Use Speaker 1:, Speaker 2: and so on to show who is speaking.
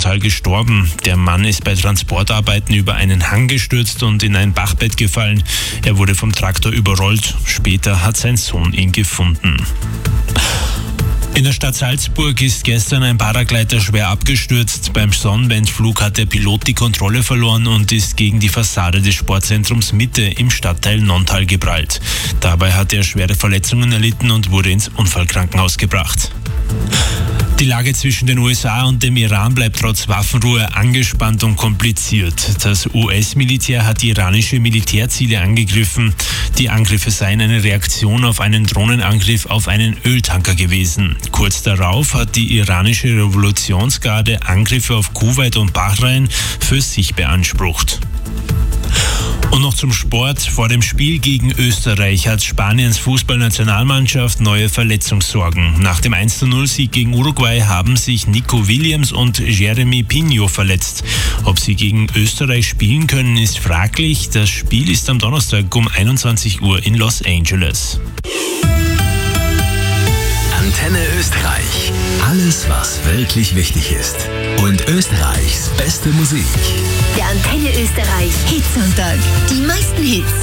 Speaker 1: Verletzungsunfall gestorben. Der Mann ist bei Transportarbeiten über einen Hang gestürzt und in ein Bachbett gefallen. Er wurde vom Traktor überrollt. Später hat sein Sohn ihn gefunden. In der Stadt Salzburg ist gestern ein Paragleiter schwer abgestürzt. Beim Sonnenwendflug hat der Pilot die Kontrolle verloren und ist gegen die Fassade des Sportzentrums Mitte im Stadtteil Nonntal geprallt. Dabei hat er schwere Verletzungen erlitten und wurde ins Unfallkrankenhaus gebracht. Die Lage zwischen den USA und dem Iran bleibt trotz Waffenruhe angespannt und kompliziert. Das US-Militär hat iranische Militärziele angegriffen. Die Angriffe seien eine Reaktion auf einen Drohnenangriff auf einen Öltanker gewesen. Kurz darauf hat die iranische Revolutionsgarde Angriffe auf Kuwait und Bahrain für sich beansprucht. Und noch zum Sport. Vor dem Spiel gegen Österreich hat Spaniens Fußballnationalmannschaft neue Verletzungssorgen. Nach dem 1:0-Sieg gegen Uruguay haben sich Nico Williams und Jeremy Pino verletzt. Ob sie gegen Österreich spielen können, ist fraglich. Das Spiel ist am Donnerstag um 21 Uhr in Los Angeles.
Speaker 2: Antenne Österreich. Alles, was wirklich wichtig ist. Und Österreichs beste Musik.
Speaker 3: Der Antenne Österreich Hitsonntag. Die meisten Hits.